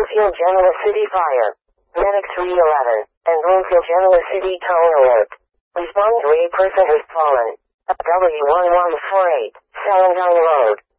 Bloomfield Genoa City Fire. Medic 311. And Bloomfield Genoa City Tower Alert. Respond to a person who's fallen. W1148. Celandine Road.